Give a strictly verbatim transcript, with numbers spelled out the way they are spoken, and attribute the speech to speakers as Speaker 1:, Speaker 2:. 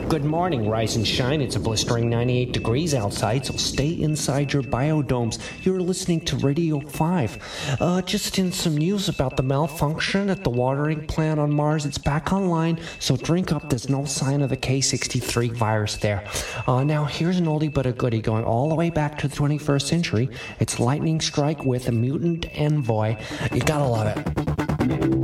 Speaker 1: Good morning, rise and shine. It's a blistering ninety-eight degrees outside, so stay inside your biodomes. You're listening to Radio five. Uh, just in some news about the malfunction at the watering plant on Mars. It's back online, so drink up. There's no sign of the K sixty-three virus there. Uh, now, here's an oldie but a goodie going all the way back to the twenty-first century. It's Lightning Strike with a mutant envoy. You gotta love it.